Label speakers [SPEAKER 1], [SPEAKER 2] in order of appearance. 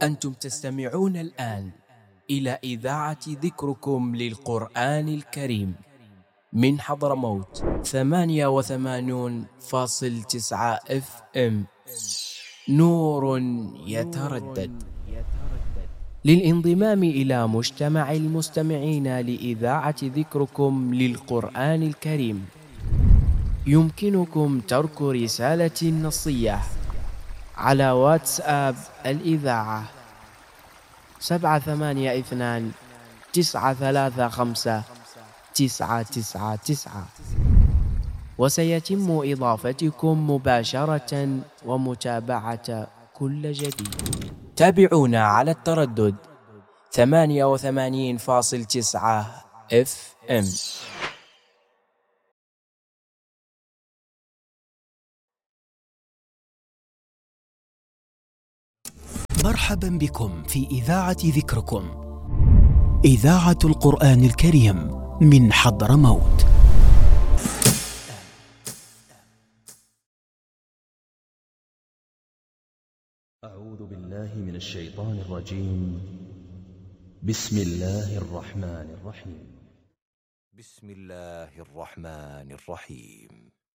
[SPEAKER 1] أنتم تستمعون الآن إلى إذاعة ذكركم للقرآن الكريم من حضرموت 88.9 FM. نور يتردد. للانضمام إلى مجتمع المستمعين لإذاعة ذكركم للقرآن الكريم يمكنكم ترك رسالة نصية على واتساب الإذاعة 782-935-999، وسيتم إضافتكم مباشرة ومتابعة كل جديد. تابعونا على التردد 88.9 FM.
[SPEAKER 2] مرحبا بكم في إذاعة ذكركم، إذاعة القرآن الكريم من حضرموت.
[SPEAKER 3] أعوذ بالله من الشيطان الرجيم. بسم الله الرحمن الرحيم.
[SPEAKER 4] بسم الله الرحمن الرحيم.